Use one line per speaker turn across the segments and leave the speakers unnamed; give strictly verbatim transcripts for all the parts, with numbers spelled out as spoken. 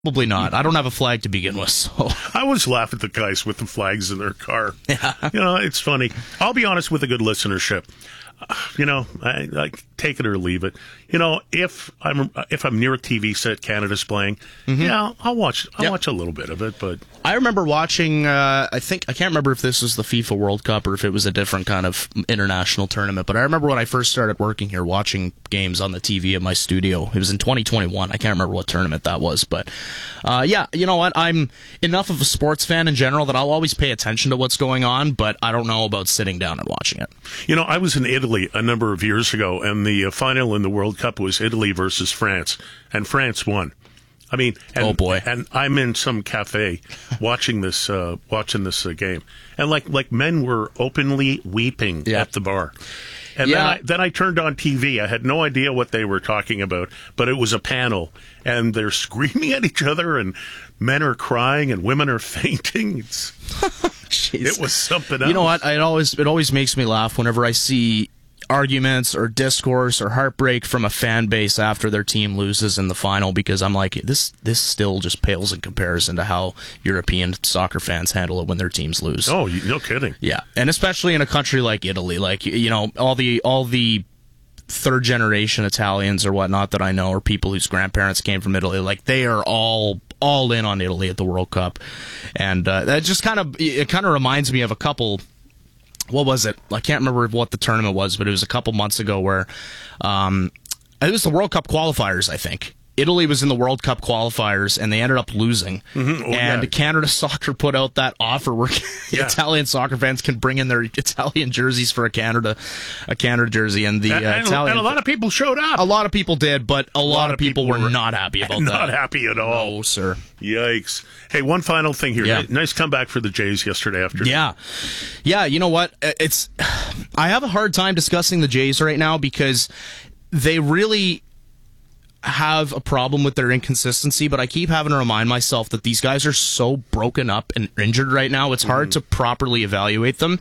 Probably not. I don't have a flag to begin with. So.
I always laugh at the guys with the flags in their car.
Yeah.
You know, it's funny. I'll be honest with a good listenership. Uh, you know, I, I take it or leave it. You know, if I'm if I'm near a T V set, Canada's playing. Mm-hmm. Yeah, I'll watch. I'll
yep.
watch a little bit of it. But
I remember watching. Uh, I think I can't remember if this was the FIFA World Cup or if it was a different kind of international tournament. But I remember when I first started working here, watching games on the T V at my studio. It was in twenty twenty-one. I can't remember what tournament that was, but uh, yeah, you know what? I'm enough of a sports fan in general that I'll always pay attention to what's going on, but I don't know about sitting down and watching it.
You know, I was in Italy a number of years ago, and the uh, final in the World Cup was Italy versus France, and France won. I mean, and,
oh boy!
And I'm in some cafe watching this, uh, watching this uh, game, and like like men were openly weeping
yeah.
at the bar. And
yeah.
then I, then I turned on T V. I had no idea what they were talking about, but it was a panel, and they're screaming at each other, and men are crying, and women are fainting. It's, it was something else.
You know what? It always it always makes me laugh whenever I see arguments or discourse or heartbreak from a fan base after their team loses in the final, because I'm like, this this still just pales in comparison to how European soccer fans handle it when their teams lose.
Oh, no kidding.
Yeah, and especially in a country like Italy, like, you know, all the all the third generation Italians or whatnot that I know, or people whose grandparents came from Italy, like, they are all all in on Italy at the World Cup, and uh, that just kind of it kind of reminds me of a couple. What was it? I can't remember what the tournament was, but it was a couple months ago where um, it was the World Cup qualifiers, I think. Italy was in the World Cup qualifiers, and they ended up losing.
Mm-hmm. Oh,
and
yeah.
Canada Soccer put out that offer where
yeah.
Italian soccer fans can bring in their Italian jerseys for a Canada a Canada jersey. And the
and,
uh,
and,
Italian,
and a lot of people showed up.
A lot of people did, but a, a lot, lot of people, people were not happy about
not
that.
Not happy at all.
No, sir.
Yikes. Hey, one final thing here.
Yeah.
Nice comeback for the Jays yesterday afternoon.
Yeah. Yeah, you know what? It's I have a hard time discussing the Jays right now because they really have a problem with their inconsistency, but I keep having to remind myself that these guys are so broken up and injured right now, it's hard mm. to properly evaluate them.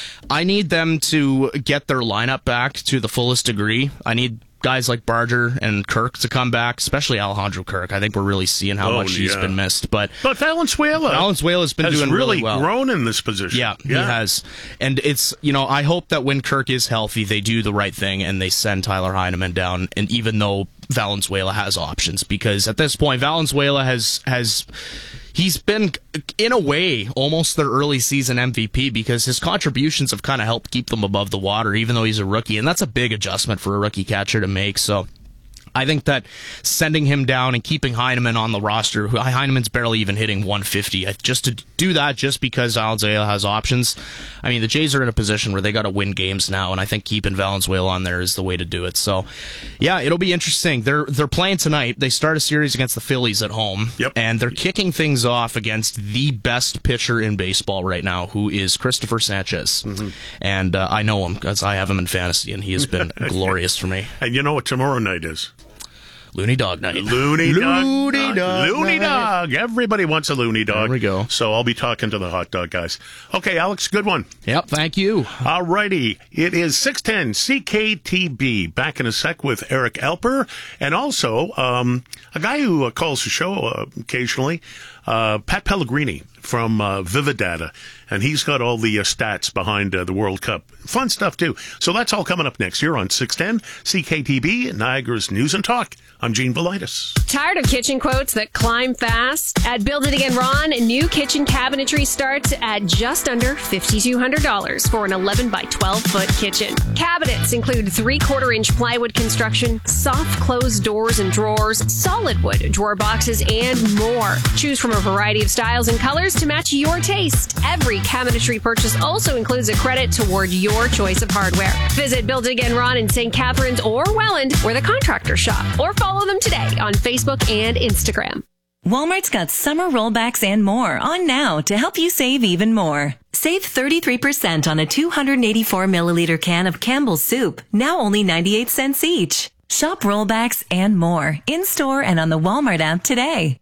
I need them to get their lineup back to the fullest degree. I need guys like Barger and Kirk to come back, especially Alejandro Kirk. I think we're really seeing how
oh,
much he's
yeah.
been missed. But
but Valenzuela,
Valenzuela's been
has
doing
really,
really well.
grown in this position.
Yeah,
yeah,
he has. And it's, you know, I hope that when Kirk is healthy, they do the right thing and they send Tyler Heineman down. And even though Valenzuela has options, because at this point, Valenzuela has has. He's been, in a way, almost their early season M V P because his contributions have kind of helped keep them above the water, even though he's a rookie. And that's a big adjustment for a rookie catcher to make. So I think that sending him down and keeping Heineman on the roster, who Heineman's barely even hitting one fifty, just to do that just because Valenzuela has options. I mean, the Jays are in a position where they got to win games now, and I think keeping Valenzuela on there is the way to do it. So, yeah, it'll be interesting. They're they're playing tonight. They start a series against the Phillies at home,
yep.
and they're kicking things off against the best pitcher in baseball right now, who is Christopher Sanchez. Mm-hmm. And uh, I know him because I have him in fantasy, and he has been glorious for me.
And you know what tomorrow night is?
Looney Dog Night.
Looney Dog.
Looney Dog.
Looney
night.
Dog. Everybody wants a Looney Dog.
There we go.
So I'll be talking to the hot dog guys. Okay, Alex, good one.
Yep, thank you.
All righty. It is six ten C K T B. Back in a sec with Eric Alper and also um, a guy who uh, calls the show uh, occasionally, uh, Pat Pellegrini from uh, Vividata. And he's got all the uh, stats behind uh, the World Cup. Fun stuff, too. So that's all coming up next here on six ten C K T B, Niagara's News and Talk. I'm Gene Velitis.
Tired of kitchen quotes that climb fast? At Build It Again Ron, new kitchen cabinetry starts at just under five thousand two hundred dollars for an eleven by twelve foot kitchen. Cabinets include three-quarter inch plywood construction, soft closed doors and drawers, solid wood drawer boxes, and more. Choose from a variety of styles and colors to match your taste. Every cabinetry purchase also includes a credit toward your choice of hardware. Visit Build It Again Ron in Saint Catharines or Welland, where the contractors shop, or follow them today on Facebook and Instagram.
Walmart's got summer rollbacks and more on now to help you save even more. Save thirty-three percent on a two hundred eighty-four milliliter can of Campbell's soup, now only ninety-eight cents each. Shop rollbacks and more in-store and on the Walmart app today.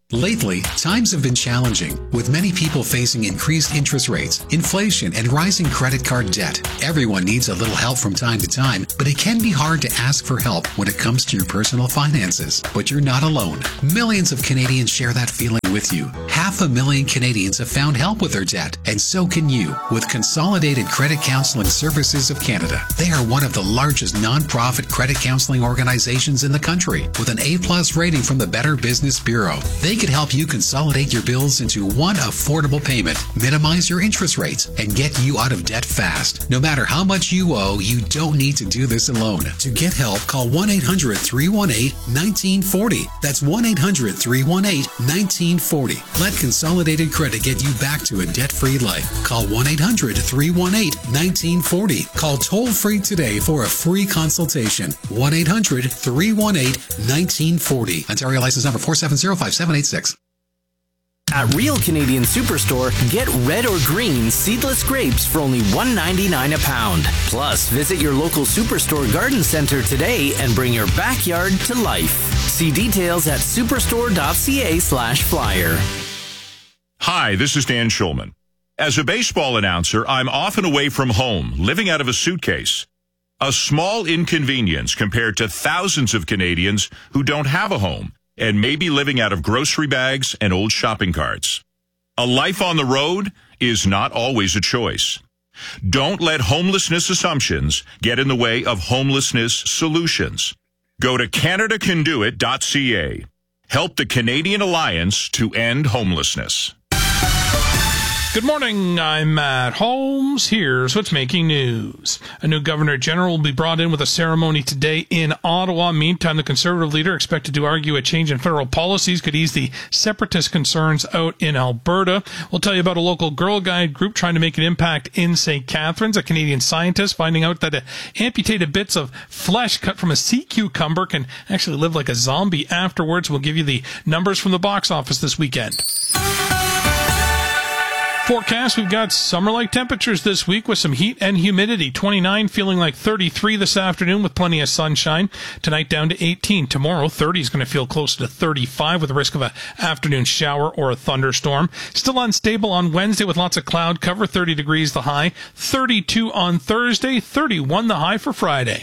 Lately, times have been challenging, with many people facing increased interest rates, inflation, and rising credit card debt. Everyone needs a little help from time to time, but it can be hard to ask for help when it comes to your personal finances. But you're not alone. Millions of Canadians share that feeling with you. Half a million Canadians have found help with their debt, and so can you, with Consolidated Credit Counseling Services of Canada. They are one of the largest non-profit credit counseling organizations in the country, with an A-plus rating from the Better Business Bureau. They could help you consolidate your bills into one affordable payment, minimize your interest rates, and get you out of debt fast. No matter how much you owe, you don't need to do this alone. To get help, call one eight hundred, three one eight, one nine four zero. That's one eight hundred, three one eight, one nine four zero. Let Consolidated Credit get you back to a debt-free life. Call one eight hundred, three one eight, one nine four zero. Call toll-free today for a free consultation. one eight hundred, three one eight, one nine four zero. Ontario license number four seven zero, five seven eight six.
At Real Canadian Superstore, get red or green seedless grapes for only one ninety-nine a pound. Plus, visit your local Superstore garden center today and bring your backyard to life. See details at superstore.ca slash flyer.
Hi, this is Dan Schulman. As a baseball announcer, I'm often away from home, living out of a suitcase. A small inconvenience compared to thousands of Canadians who don't have a home and may be living out of grocery bags and old shopping carts. A life on the road is not always a choice. Don't let homelessness assumptions get in the way of homelessness solutions. Go to canada can do it dot c a. Help the Canadian Alliance to End Homelessness.
Good morning, I'm Matt Holmes. Here's what's making news. A new Governor General will be brought in with a ceremony today in Ottawa. Meantime, the Conservative leader expected to argue a change in federal policies could ease the separatist concerns out in Alberta. We'll tell you about a local Girl Guide group trying to make an impact in Saint Catharines. A Canadian scientist finding out that amputated bits of flesh cut from a sea cucumber can actually live like a zombie afterwards. We'll give you the numbers from the box office this weekend. Forecast, we've got summer-like temperatures this week with some heat and humidity. twenty-nine, feeling like thirty-three this afternoon with plenty of sunshine. Tonight down to eighteen. Tomorrow, thirty is going to feel closer to thirty-five with the risk of an afternoon shower or a thunderstorm. Still unstable on Wednesday with lots of cloud cover. thirty degrees the high. thirty-two on Thursday. thirty-one the high for Friday.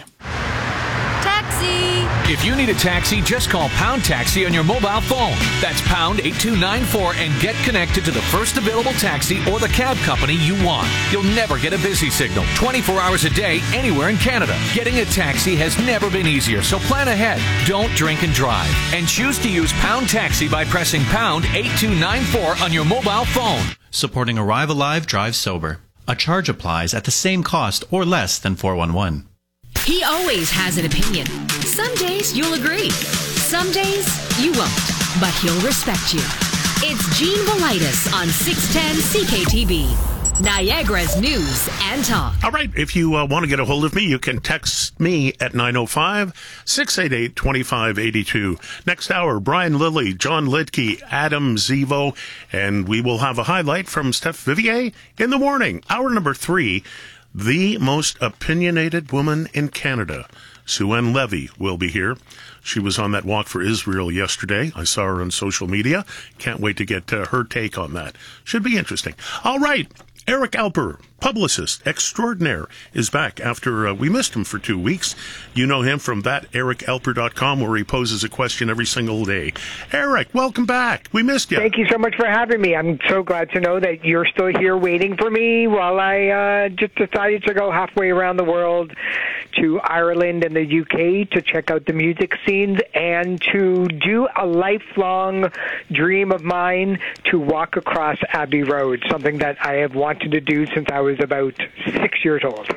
Taxi! If you need a taxi, just call Pound Taxi on your mobile phone. That's pound eight two nine four and get connected to the first available taxi or the cab company you want. You'll never get a busy signal twenty-four hours a day anywhere in Canada. Getting a taxi has never been easier, so plan ahead. Don't drink and drive. And choose to use Pound Taxi by pressing pound eight two nine four on your mobile phone.
Supporting Arrive Alive, Drive Sober. A charge applies at the same cost or less than four one one.
He always has an opinion. Some days you'll agree. Some days you won't. But he'll respect you. It's Gene Velitis on six ten C K T B. Niagara's News and Talk.
All right. If you uh, want to get a hold of me, you can text me at nine oh five, six eight eight, two five eight two. Next hour, Brian Lilly, John Lidke, Adam Zivo, and we will have a highlight from Steph Vivier in the morning. Hour number three, the most opinionated woman in Canada, Sue-Ann Levy, will be here. She was on that walk for Israel yesterday. I saw her on social media. Can't wait to get uh, her take on that. Should be interesting. All right. Eric Alper, publicist extraordinaire, is back after uh, we missed him for two weeks. You know him from that eric alper dot com, where he poses a question every single day. Eric, welcome back. We missed you.
Thank you so much for having me. I'm so glad to know that you're still here waiting for me while I uh, just decided to go halfway around the world to Ireland and the U K to check out the music scenes and to do a lifelong dream of mine to walk across Abbey Road, something that I have wanted to do since I was about six years old.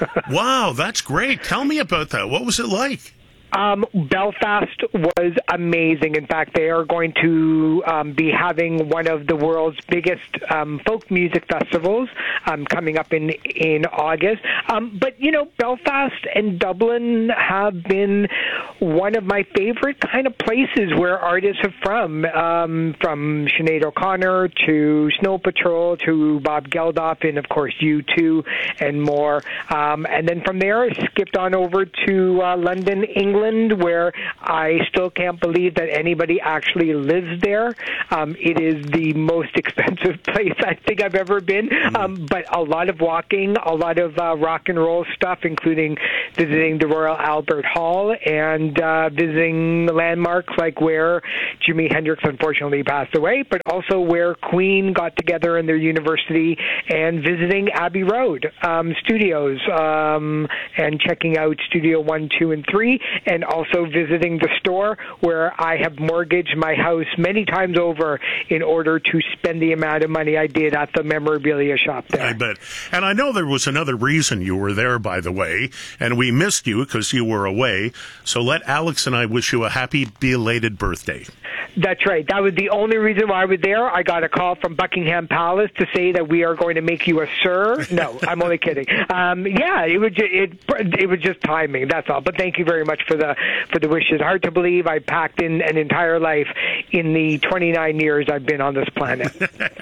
Wow, that's great. Tell me about that. What was it like?
Um, Belfast was amazing. In fact, they are going to um, be having one of the world's biggest um, folk music festivals um, coming up in in August. Um, but, you know, Belfast and Dublin have been one of my favorite kind of places where artists are from, um, from Sinead O'Connor to Snow Patrol to Bob Geldof and, of course, U two and more. Um, and then from there, I skipped on over to uh, London, England, England, where I still can't believe that anybody actually lives there. Um, it is the most expensive place I think I've ever been, mm. um, but a lot of walking, a lot of uh, rock and roll stuff, including visiting the Royal Albert Hall and uh, visiting landmarks like where Jimi Hendrix unfortunately passed away, but also where Queen got together in their university, and visiting Abbey Road um, studios um, and checking out Studio one, two, and three, and also visiting the store where I have mortgaged my house many times over in order to spend the amount of money I did at the memorabilia shop there.
I bet. And I know there was another reason you were there, by the way, and we missed you because you were away. So let Alex and I wish you a happy belated birthday.
That's right. That was the only reason why I was there. I got a call from Buckingham Palace to say that we are going to make you a sir. No, I'm only kidding. Um, yeah, it was just, it it was just timing. That's all. But thank you very much for the for the wishes. Hard to believe I packed in an entire life in the twenty-nine years I've been on this planet.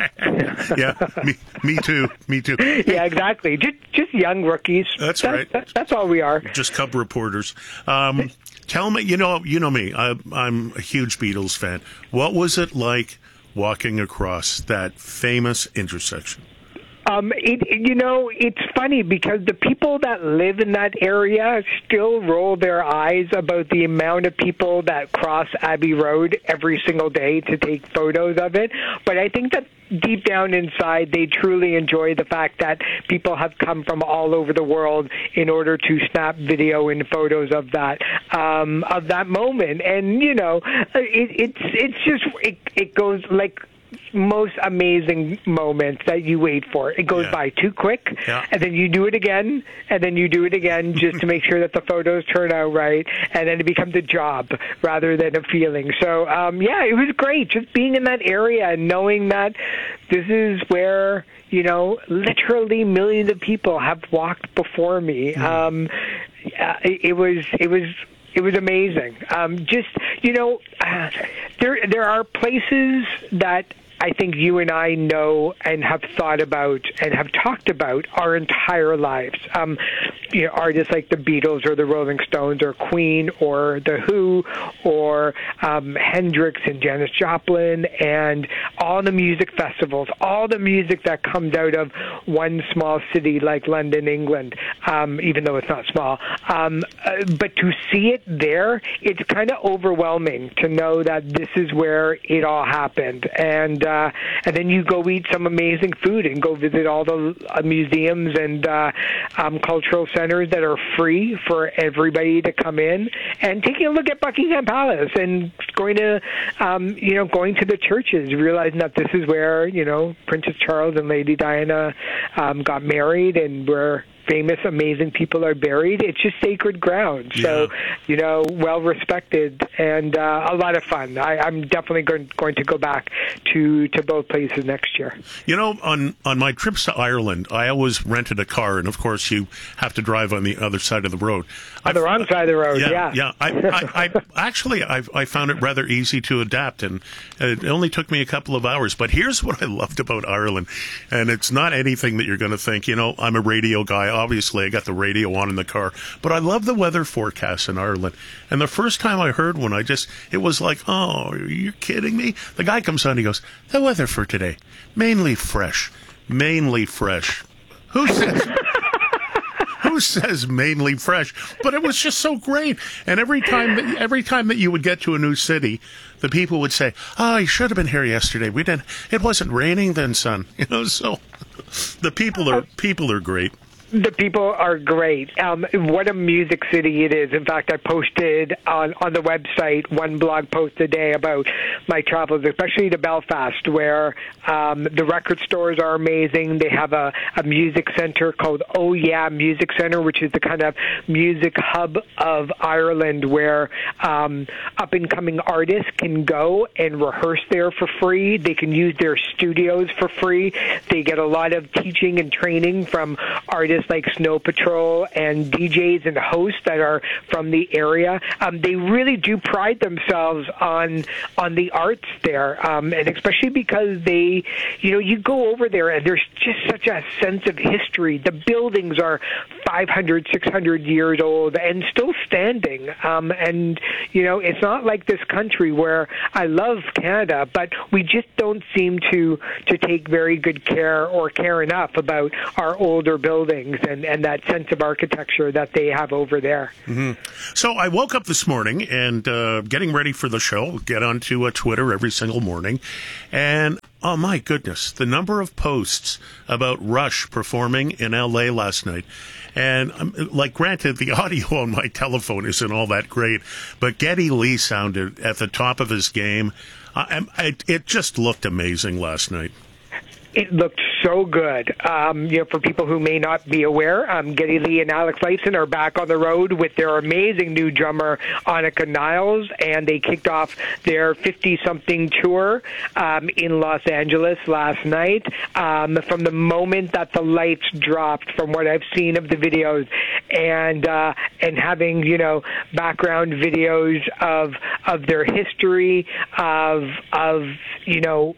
Yeah, me, me too. Me too.
Yeah, exactly. Just just young rookies.
That's,
that's
right.
That, that's all we are.
Just cub reporters. Um, tell me, you know, you know me. I, I'm a huge Beatles fan. What was it like walking across that famous intersection?
Um, it, it, you know, it's funny because the people that live in that area still roll their eyes about the amount of people that cross Abbey Road every single day to take photos of it. But I think that deep down inside, they truly enjoy the fact that people have come from all over the world in order to snap video and photos of that um, of that moment. And you know, it, it's it's just it, it goes like most amazing moments that you wait for. It goes
yeah.
by too quick,
yeah.
and then you do it again, and then you do it again just to make sure that the photos turn out right, and then it becomes a job rather than a feeling. So, um, yeah, it was great just being in that area and knowing that this is where, you know, literally millions of people have walked before me. Mm. Um, it, it was, it was, It was amazing. Um, just, you know, uh, there there are places that I think you and I know and have thought about and have talked about our entire lives. Um, you know, artists like the Beatles or the Rolling Stones or Queen or The Who or um, Hendrix and Janis Joplin and all the music festivals, all the music that comes out of one small city like London, England, um, even though it's not small. Um, uh, but to see it there, it's kind of overwhelming to know that this is where it all happened. And Uh, and then you go eat some amazing food and go visit all the uh, museums and uh, um, cultural centers that are free for everybody to come in, and taking a look at Buckingham Palace and going to, um, you know, going to the churches, realizing that this is where, you know, Princess Charles and Lady Diana um, got married and where famous, amazing people are buried. It's just sacred ground. So,
yeah.
you know, well respected and uh, a lot of fun. I, I'm definitely going, going to go back to, to both places next year.
You know, on, on my trips to Ireland, I always rented a car, and of course you have to drive on the other side of the road.
On the wrong side of the road,
yeah.
yeah.
Yeah, I, I, I actually, I, I found it rather easy to adapt, and it only took me a couple of hours. But here's what I loved about Ireland, and it's not anything that you're going to think, you know, I'm a radio guy. Obviously, I got the radio on in the car, but I love the weather forecasts in Ireland. And the first time I heard one, I just, it was like, oh, you're kidding me? The guy comes on, he goes, the weather for today, mainly fresh, mainly fresh. Who says... Who says mainly fresh? But it was just so great. And every time, that, every time that you would get to a new city, the people would say, "Oh, you should have been here yesterday. We didn't. It wasn't raining then, son." You know, so the people are people are great.
The people are great. Um, what a music city it is. In fact, I posted on, on the website one blog post a day about my travels, especially to Belfast, where um, the record stores are amazing. They have a, a music center called Oh Yeah Music Center, which is the kind of music hub of Ireland where um, up-and-coming artists can go and rehearse there for free. They can use their studios for free. They get a lot of teaching and training from artists artists like Snow Patrol and D Js and hosts that are from the area. Um, they really do pride themselves on on the arts there, um, and especially because they, you know, you go over there and there's just such a sense of history. The buildings are five hundred, six hundred years old and still standing. Um, and, you know, it's not like this country where I love Canada, but we just don't seem to, to take very good care or care enough about our older buildings and, and that sense of architecture that they have over there.
Mm-hmm. So I woke up this morning and uh, getting ready for the show, get onto uh, Twitter every single morning, and oh my goodness, the number of posts about Rush performing in L A last night. And um, like, granted, the audio on my telephone isn't all that great, but Geddy Lee sounded at the top of his game. Uh, I, it just looked amazing last night.
It looked so good. Um, you know, for people who may not be aware, um, Geddy Lee and Alex Lifeson are back on the road with their amazing new drummer, Annika Niles, and they kicked off their fifty-something tour um, in Los Angeles last night. Um, from the moment that the lights dropped, from what I've seen of the videos, and uh, and having, you know, background videos of of their history, of of you know,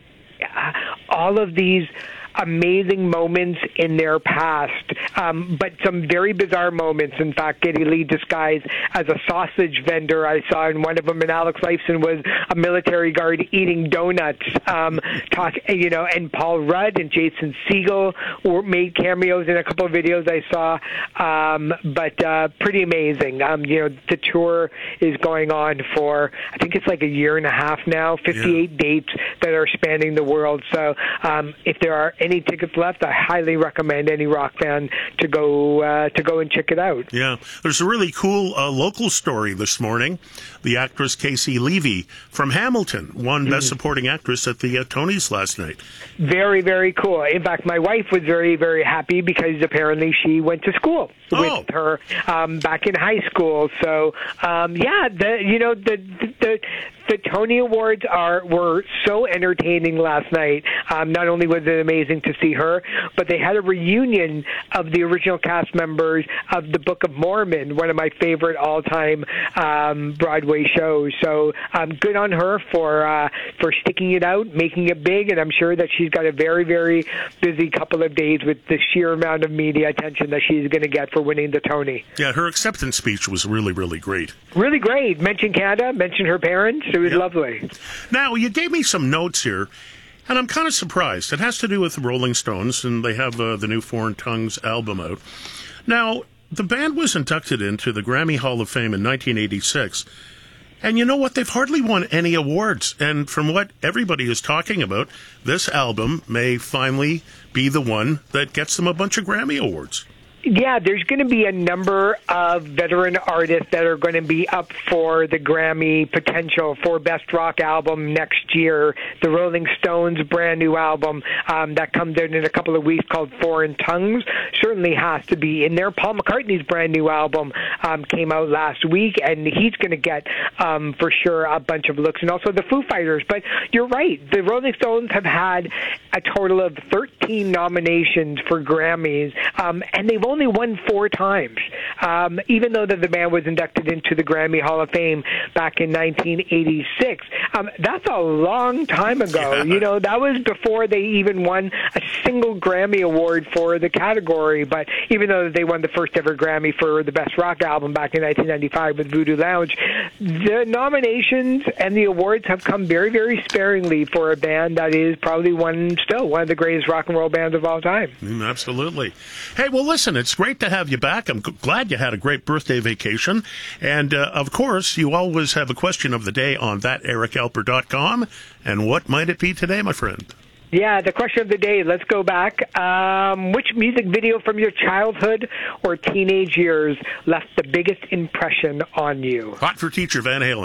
all of these amazing moments in their past, um, but some very bizarre moments. In fact, Geddy Lee disguised as a sausage vendor, I saw in one of them, and Alex Lifeson was a military guard eating donuts. Um, talk, you know, and Paul Rudd and Jason Segel were made cameos in a couple of videos I saw. Um, but uh, pretty amazing. Um, you know, the tour is going on for, I think it's like a year and a half now, fifty-eight yeah. dates that are spanning the world. So um, if there are any tickets left, I highly recommend any rock fan to go uh, to go and check it out.
Yeah, there's a really cool uh, local story this morning. The actress Casey Levy from Hamilton won mm. Best Supporting Actress at the uh, Tonys last night.
Very, very cool. In fact, my wife was very, very happy because apparently she went to school
oh.
with her um, back in high school. So, um, yeah, the you know the the. The Tony Awards are were so entertaining last night. Um, not only was it amazing to see her, but they had a reunion of the original cast members of the Book of Mormon, one of my favorite all-time um, Broadway shows. So um, good on her for uh, for sticking it out, making it big, and I'm sure that she's got a very, very busy couple of days with the sheer amount of media attention that she's going to get for winning the Tony.
Yeah, her acceptance speech was really, really great.
Really great. Mentioned Canada, mentioned her parents. It was yep. lovely.
Now, you gave me some notes here, and I'm kind of surprised. It has to do with the Rolling Stones, and they have uh, the new Foreign Tongues album out. Now, the band was inducted into the Grammy Hall of Fame in nineteen eighty-six, and you know what? They've hardly won any awards. And from what everybody is talking about, this album may finally be the one that gets them a bunch of Grammy awards.
Yeah, there's going to be a number of veteran artists that are going to be up for the Grammy potential for Best Rock Album next year. The Rolling Stones' brand new album um, that comes out in a couple of weeks called Foreign Tongues certainly has to be in there. Paul McCartney's brand new album um, came out last week, and he's going to get, um, for sure, a bunch of looks, and also the Foo Fighters. But you're right, the Rolling Stones have had a total of thirteen nominations for Grammys, um, and they've only won four times, um, even though the, the band was inducted into the Grammy Hall of Fame back in nineteen eighty-six. Um, that's a long time ago. Yeah. You know, that was before they even won a single Grammy award for the category. But even though they won the first ever Grammy for the Best Rock Album back in nineteen ninety-five with Voodoo Lounge, the nominations and the awards have come very, very sparingly for a band that is probably one, still one of the greatest rock and roll bands of all time.
Mm, absolutely. Hey, well, listen, it's great to have you back. I'm g- glad you had a great birthday vacation. And, uh, of course, you always have a question of the day on that eric alper dot com. And what might it be today, my friend?
Yeah, the question of the day, let's go back. Um, which music video from your childhood or teenage years left the biggest impression on you?
Hot for Teacher, Van Halen.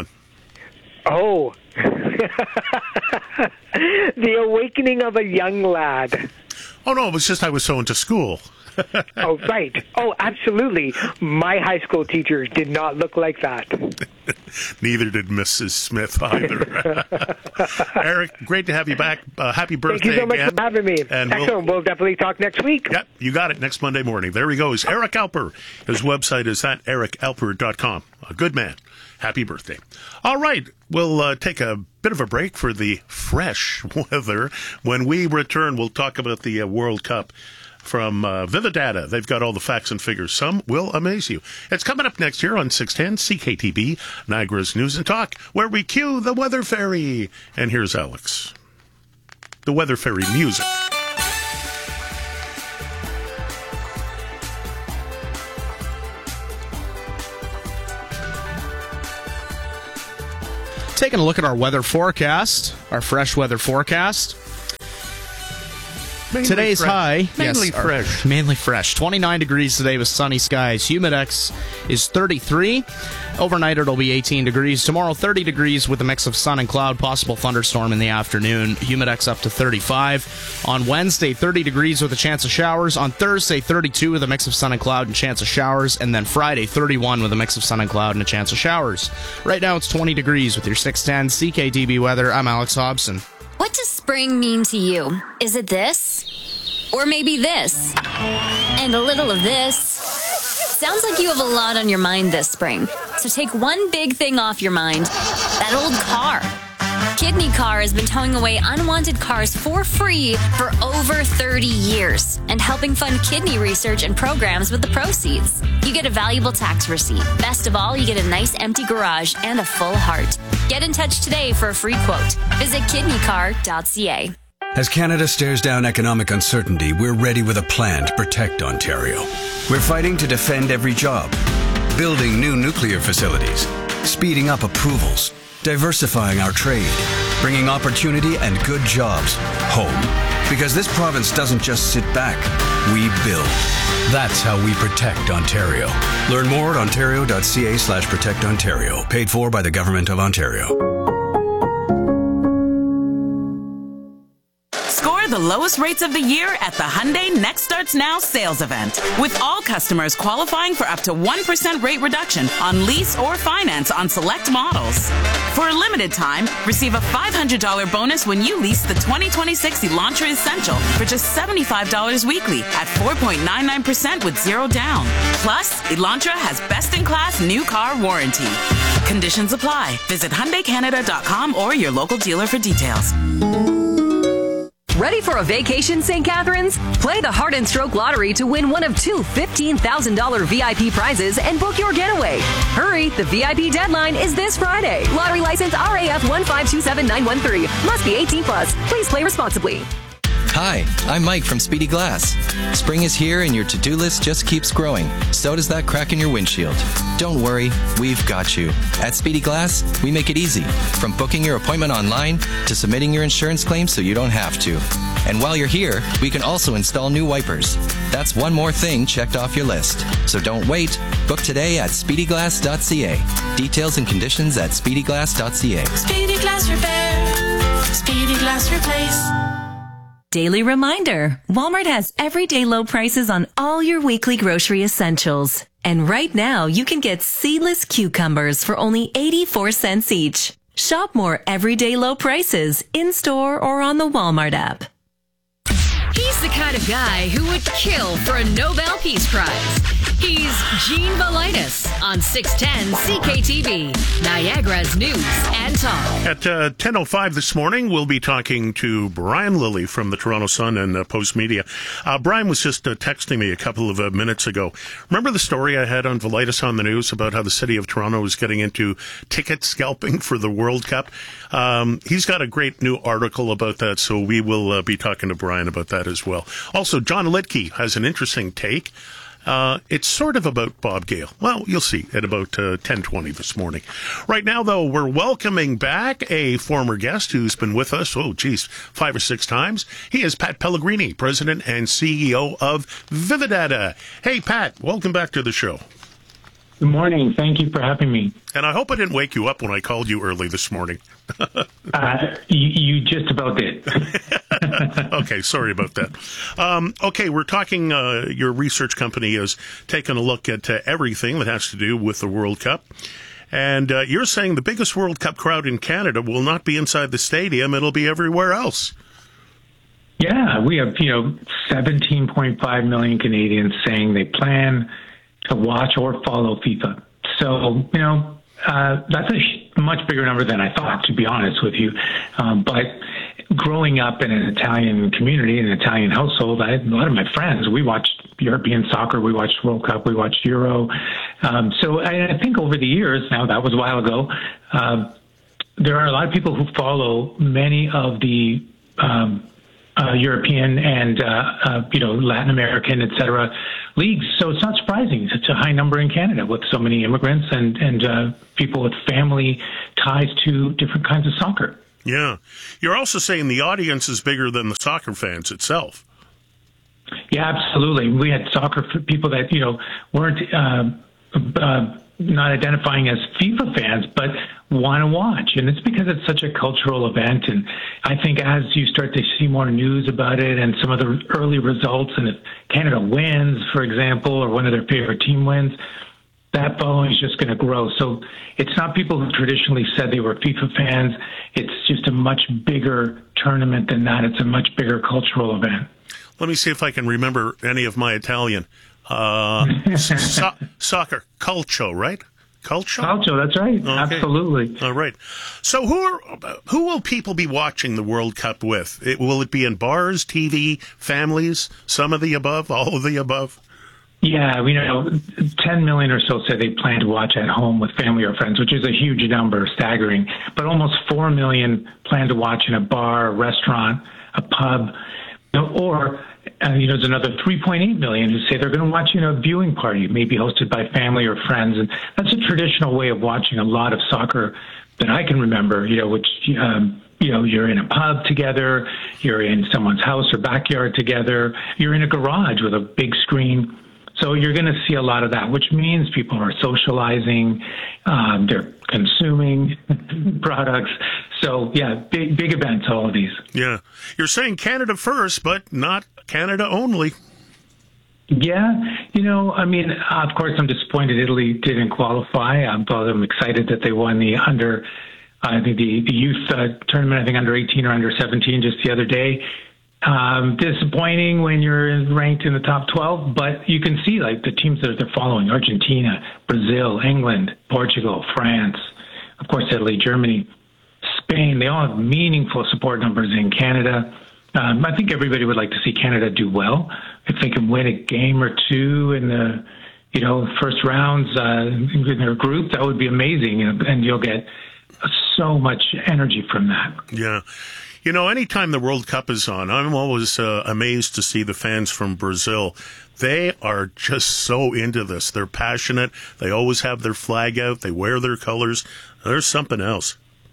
Oh. The Awakening of a Young Lad.
Oh, no, it was just I was so into school.
Oh, right. Oh, absolutely. My high school teachers did not look like that.
Neither did Missus Smith either. Eric, great to have you back. Uh, happy birthday
Thank you so much
again.
for having me.
And
Excellent. We'll, we'll definitely talk next week.
Yep, you got it. Next Monday morning. There he goes. Eric Alper. His website is at eric alper dot com. A good man. Happy birthday. All right. We'll uh, take a bit of a break for the fresh weather. When we return, we'll talk about the uh, World Cup from uh, Vividata. They've got all the facts and figures. Some will amaze you. It's coming up next year on six ten C K T B, Niagara's News and Talk, where we cue the Weather Fairy. And here's Alex. The Weather Fairy music.
Taking a look at our weather forecast, our fresh weather forecast.
Mainly
Today's
fresh.
high,
Mainly
yes, our-
fresh.
mainly fresh. twenty-nine degrees today with sunny skies. Humidex is thirty-three. Overnight it'll be eighteen degrees. Tomorrow thirty degrees with a mix of sun and cloud. Possible thunderstorm in the afternoon. Humidex up to thirty-five. On Wednesday, thirty degrees with a chance of showers. On Thursday, thirty-two with a mix of sun and cloud and chance of showers. And then Friday, thirty-one with a mix of sun and cloud and a chance of showers. Right now it's twenty degrees with your six ten C K T B weather. I'm Alex Hobson.
What does spring mean to you? Is it this? Or maybe this? And a little of this? Sounds like you have a lot on your mind this spring. So take one big thing off your mind. That old car. Kidney Car has been towing away unwanted cars for free for over thirty years and helping fund kidney research and programs with the proceeds. You get a valuable tax receipt. Best of all, you get a nice empty garage and a full heart. Get in touch today for a free quote. Visit kidney car dot c a.
As Canada stares down economic uncertainty, we're ready with a plan to protect Ontario. We're fighting to defend every job, building new nuclear facilities, speeding up approvals, diversifying our trade, bringing opportunity and good jobs home. Because this province doesn't just sit back, we build. That's how we protect Ontario. Learn more at ontario dot c a slash protect Ontario. Paid for by the Government of Ontario.
Score the lowest rates of the year at the Hyundai Next Starts Now sales event. With all customers qualifying for up to one percent rate reduction on lease or finance on select models. For a limited time, receive a five hundred dollars bonus when you lease the twenty twenty-six Elantra Essential for just seventy-five dollars weekly at four point nine nine percent with zero down. Plus, Elantra has best-in-class new car warranty. Conditions apply. Visit Hyundai Canada dot com or your local dealer for details.
Ready for a vacation, Saint Catharines? Play the Heart and Stroke Lottery to win one of two fifteen thousand dollars V I P prizes and book your getaway. Hurry, the V I P deadline is this Friday. Lottery license R A F one five two seven nine one three. Must be eighteen plus. Please play responsibly.
Hi, I'm Mike from Speedy Glass. Spring is here and your to-do list just keeps growing. So does that crack in your windshield. Don't worry, we've got you. At Speedy Glass, we make it easy. From booking your appointment online to submitting your insurance claim so you don't have to. And while you're here, we can also install new wipers. That's one more thing checked off your list. So don't wait. Book today at speedy glass dot c a. Details and conditions at speedy glass dot c a.
Speedy Glass Repair. Speedy Glass Replace.
Daily reminder, Walmart has everyday low prices on all your weekly grocery essentials. And right now, you can get seedless cucumbers for only eighty-four cents each. Shop more everyday low prices in-store or on the Walmart app.
He's the kind of guy who would kill for a Nobel Peace Prize. He's Gene Valitis on six ten C K T V, Niagara's News and Talk.
At uh, ten oh five this morning, we'll be talking to Brian Lilly from the Toronto Sun and uh, Post Media. Uh, Brian was just uh, texting me a couple of uh, minutes ago. Remember the story I had on Valitis on the news about how the city of Toronto is getting into ticket scalping for the World Cup? Um, he's got a great new article about that, so we will uh, be talking to Brian about that as well. Also, John Litke has an interesting take. Uh, it's sort of about Bob Gale. Well, you'll see at about uh, ten twenty this morning. Right now, though, we're welcoming back a former guest who's been with us, oh, geez, five or six times. He is Pat Pellegrini, President and C E O of Vividata. Hey, Pat, welcome back to the show.
Good morning. Thank you for having me.
And I hope I didn't wake you up when I called you early this morning.
uh, you, you just about did.
Okay, sorry about that. Um, okay, we're talking, uh, your research company is taking a look at uh, everything that has to do with the World Cup. And uh, you're saying the biggest World Cup crowd in Canada will not be inside the stadium, it'll be everywhere else.
Yeah, we have, you know, seventeen point five million Canadians saying they plan to watch or follow FIFA. So, you know, uh, that's a much bigger number than I thought, to be honest with you. Um, but growing up in an Italian community, an Italian household, I had a lot of my friends, we watched European soccer, we watched World Cup, we watched Euro. Um, so I, I think over the years, now that was a while ago, uh, there are a lot of people who follow many of the um, uh, European and, uh, uh, you know, Latin American, et cetera, leagues. So it's not surprising. It's a high number in Canada with so many immigrants and, and uh, people with family ties to different kinds of soccer.
Yeah. You're also saying the audience is bigger than the soccer fans itself.
Yeah, absolutely. We had soccer people that, you know, weren't uh, uh, not identifying as FIFA fans, but want to watch. And it's because it's such a cultural event. And I think as you start to see more news about it and some of the early results, and if Canada wins, for example, or one of their favorite team wins, that following is just going to grow. So it's not people who traditionally said they were FIFA fans. It's just a much bigger tournament than that. It's a much bigger cultural event.
Let me see if I can remember any of my Italian. Uh, so- soccer, calcio, right? Calcio?
Calcio, that's right. Okay. Absolutely.
All right. So who are, who will people be watching the World Cup with? It, will it be in bars, T V, families, some of the above, all of the above?
Yeah, we know ten million or so said they plan to watch at home with family or friends, which is a huge number, staggering. But almost four million plan to watch in a bar, a restaurant, a pub, or uh, you know, there's another three point eight million who say they're going to watch in a viewing party, maybe hosted by family or friends. And that's a traditional way of watching a lot of soccer that I can remember, you know, which, um, you know, you're in a pub together, you're in someone's house or backyard together, you're in a garage with a big screen. So you're going to see a lot of that, which means people are socializing, um, they're consuming products. So, yeah, big big events, all of these.
Yeah. You're saying Canada first, but not Canada only.
Yeah. You know, I mean, of course, I'm disappointed Italy didn't qualify. I'm, I'm excited that they won the under, I think the, the youth uh, tournament, I think under eighteen or under seventeen just the other day. Um, disappointing when you're ranked in the top twelve, but you can see like the teams that they're following: Argentina, Brazil, England, Portugal, France, of course, Italy, Germany, Spain. They all have meaningful support numbers in Canada. Um, I think everybody would like to see Canada do well. If they can win a game or two in the, you know, first rounds uh, in their group, that would be amazing, and you'll get so much energy from that.
Yeah. You know, anytime the World Cup is on, I'm always uh, amazed to see the fans from Brazil. They are just so into this. They're passionate. They always have their flag out. They wear their colors. There's something else.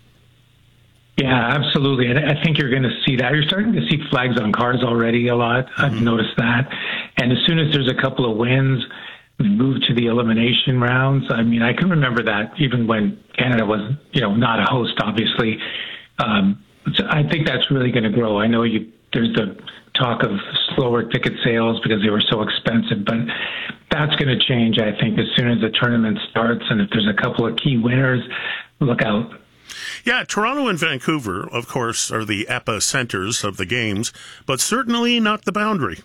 Yeah, absolutely. And I think you're going to see that. You're starting to see flags on cars already a lot. Mm-hmm. I've noticed that. And as soon as there's a couple of wins, we move to the elimination rounds. I mean, I can remember that even when Canada was, you know, not a host, obviously. Um, So I think that's really going to grow. I know you, there's the talk of slower ticket sales because they were so expensive, but that's going to change, I think, as soon as the tournament starts. And if there's a couple of key winners, look out.
Yeah, Toronto and Vancouver, of course, are the epicenters of the games, but certainly not the boundary.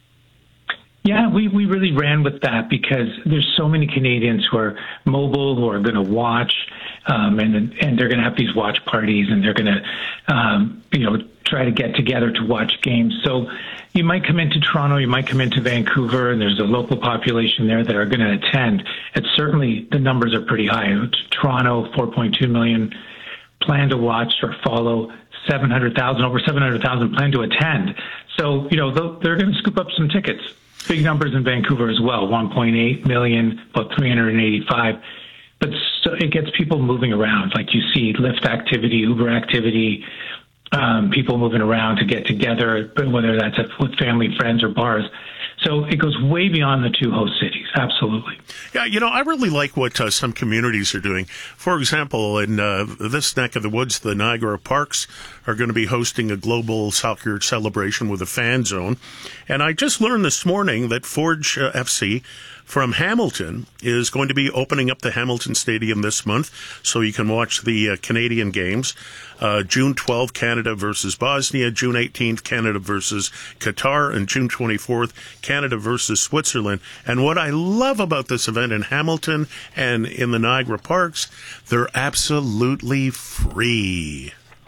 Yeah, we, we really ran with that because there's so many Canadians who are mobile, who are going to watch, um, and and they're going to have these watch parties, and they're going to, um, you know, try to get together to watch games. So you might come into Toronto, you might come into Vancouver, and there's a local population there that are going to attend. And certainly the numbers are pretty high. Toronto, four point two million plan to watch or follow, seven hundred thousand, over seven hundred thousand plan to attend. So, you know, they're going to scoop up some tickets. Big numbers in Vancouver as well, one point eight million, about three hundred eighty-five. But so it gets people moving around. Like you see Lyft activity, Uber activity, um, people moving around to get together, whether that's with family, friends, or bars. So it goes way beyond the two host cities. Absolutely.
Yeah, you know, I really like what uh, some communities are doing. For example, in uh, this neck of the woods, the Niagara Parks are going to be hosting a global soccer celebration with a fan zone. And I just learned this morning that Forge uh, F C from Hamilton is going to be opening up the Hamilton Stadium this month so you can watch the uh, Canadian games. Uh, June twelfth, Canada versus Bosnia. June eighteenth, Canada versus Qatar. And June twenty-fourth, Canada versus Switzerland. And what I love about this event in Hamilton and in the Niagara Parks, they're absolutely free.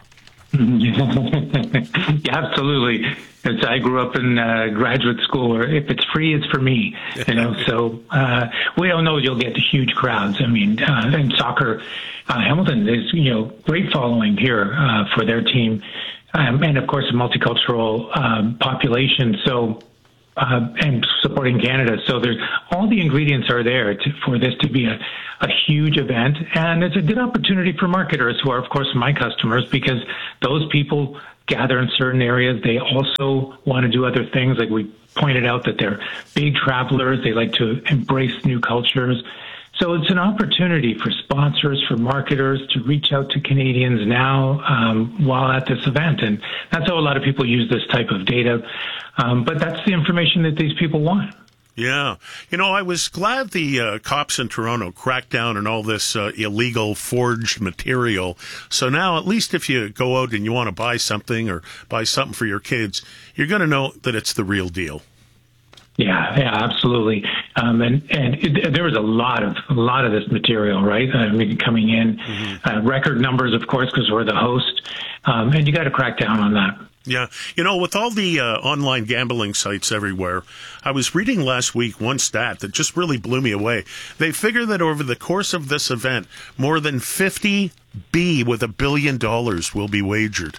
Yeah, absolutely. As I grew up in uh, graduate school, or if it's free, it's for me. You know, so uh, we don't know you'll get huge crowds. I mean, uh, in soccer, uh, Hamilton is you know great following here uh, for their team, um, and of course a multicultural um, population. So. Uh, and supporting Canada. So there's all the ingredients are there to, for this to be a, a huge event. And it's a good opportunity for marketers who are, of course, my customers, because those people gather in certain areas. They also want to do other things. Like we pointed out that they're big travelers. They like to embrace new cultures. So it's an opportunity for sponsors, for marketers to reach out to Canadians now um, while at this event. And that's how a lot of people use this type of data. Um, but that's the information that these people want.
Yeah. You know, I was glad the uh, cops in Toronto cracked down on all this uh, illegal forged material. So now, at least if you go out and you want to buy something or buy something for your kids, you're going to know that it's the real deal.
Yeah, yeah, absolutely. Um, and and it, there was a lot of a lot of this material, right? I mean, coming in, mm-hmm. uh, record numbers, of course, because we're the host, um, and you got to crack down on that.
Yeah. You know, with all the uh, online gambling sites everywhere, I was reading last week one stat that just really blew me away. They figure that over the course of this event, more than fifty B with a billion dollars will be wagered.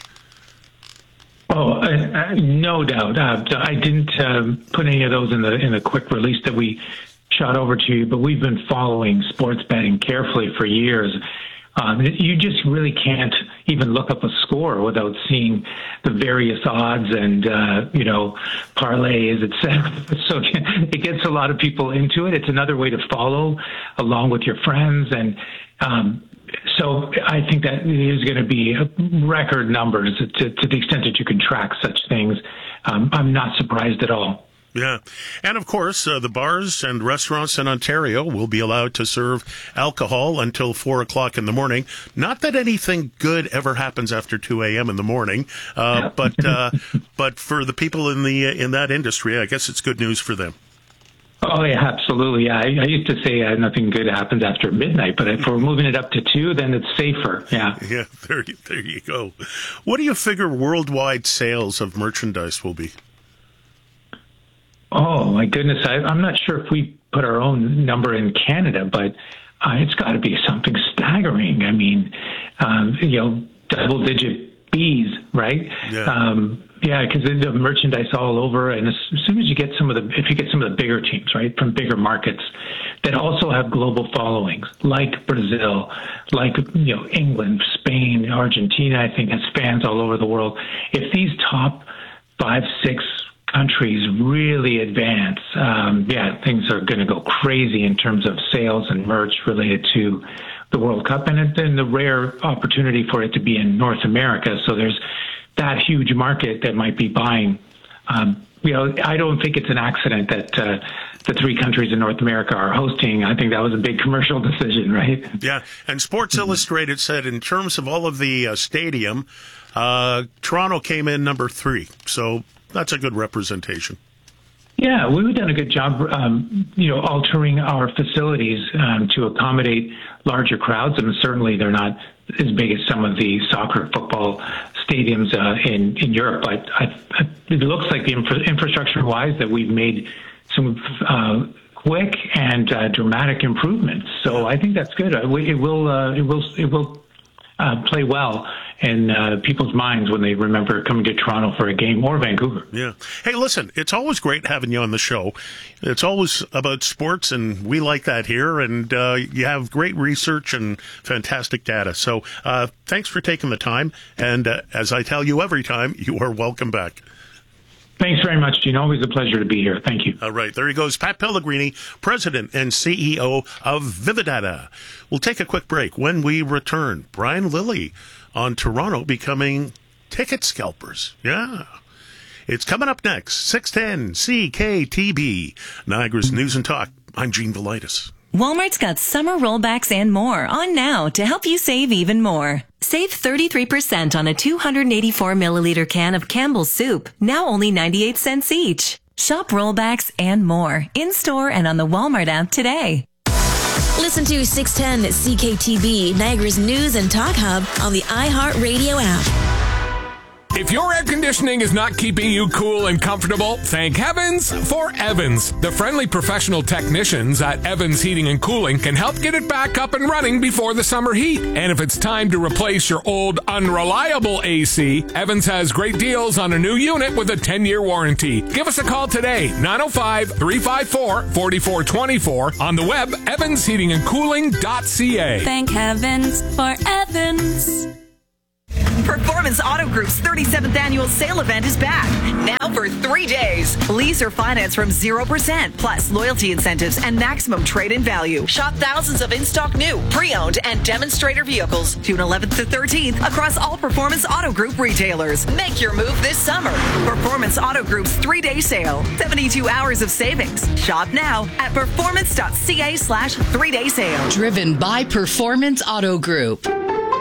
Oh, uh, uh, no doubt. Uh, I didn't um, put any of those in the in the quick release that we shot over to you, but we've been following sports betting carefully for years. Um, you just really can't even look up a score without seeing the various odds and, uh, you know, parlays, et cetera. So it gets a lot of people into it. It's another way to follow along with your friends. And um, so I think that is going to be record numbers to, to the extent that you can track such things. Um, I'm not surprised at all.
Yeah. And, of course, uh, the bars and restaurants in Ontario will be allowed to serve alcohol until four o'clock in the morning. Not that anything good ever happens after two a.m. in the morning, uh, but uh, but for the people in the in that industry, I guess it's good news for them.
Oh, yeah, absolutely. Yeah, I, I used to say uh, nothing good happens after midnight, but if we're moving it up to two, then it's safer. Yeah.
Yeah, there, there you go. What do you figure worldwide sales of merchandise will be?
Oh, my goodness. I, I'm not sure if we put our own number in Canada, but uh, it's got to be something staggering. I mean, um, you know, double-digit B's, right?
Yeah.
Um, yeah, because the merchandise all over, and as, as soon as you get some of the, if you get some of the bigger teams, right, from bigger markets that also have global followings, like Brazil, like, you know, England, Spain, Argentina, I think has fans all over the world. If these top five, six countries really advance, um, yeah, things are going to go crazy in terms of sales and merch related to the World Cup, and then the rare opportunity for it to be in North America. So there's that huge market that might be buying. Um, you know, I don't think it's an accident that uh, the three countries in North America are hosting. I think that was a big commercial decision, right?
Yeah, and Sports mm-hmm. Illustrated said in terms of all of the uh, stadium, uh, Toronto came in number three. So that's a good representation.
Yeah, we've done a good job, um, you know, altering our facilities um, to accommodate larger crowds. I mean, certainly they're not as big as some of the soccer, football stadiums uh, in in Europe, but I, I, it looks like the infra- infrastructure-wise that we've made some uh, quick and uh, dramatic improvements. So I think that's good. It will uh, it will it will uh, play well in uh, people's minds when they remember coming to Toronto for a game or Vancouver.
Yeah. Hey, listen, it's always great having you on the show. It's always about sports, and we like that here, and uh, you have great research and fantastic data. So uh, thanks for taking the time, and uh, as I tell you every time, you are welcome back.
Thanks very much, Gene. Always a pleasure to be here. Thank you.
All right, there he goes, Pat Pellegrini, President and C E O of Vividata. We'll take a quick break. When we return, Brian Lilly on Toronto becoming ticket scalpers. Yeah. It's coming up next, six ten C K T B, Niagara's News and Talk. I'm Gene Velitis.
Walmart's got summer rollbacks and more on now to help you save even more. Save thirty-three percent on a two hundred eighty-four milliliter can of Campbell's soup, now only ninety-eight cents each. Shop rollbacks and more in-store and on the Walmart app today.
Listen to six ten C K T B, Niagara's News and Talk Hub on the iHeartRadio app.
If your air conditioning is not keeping you cool and comfortable, thank heavens for Evans. The friendly professional technicians at Evans Heating and Cooling can help get it back up and running before the summer heat. And if it's time to replace your old, unreliable A C, Evans has great deals on a new unit with a ten-year warranty. Give us a call today, nine oh five, three five four, four four two four, on the web, evans heating and cooling dot c a.
Thank heavens for Evans.
Performance Auto Group's thirty-seventh annual sale event is back. Now for three days. Lease or finance from zero percent, plus loyalty incentives and maximum trade-in value. Shop thousands of in-stock new, pre-owned, and demonstrator vehicles June eleventh to thirteenth across all Performance Auto Group retailers. Make your move this summer. Performance Auto Group's three-day sale. seventy-two hours of savings. Shop now at performance dot c a slash three-day sale.
Driven by Performance Auto Group.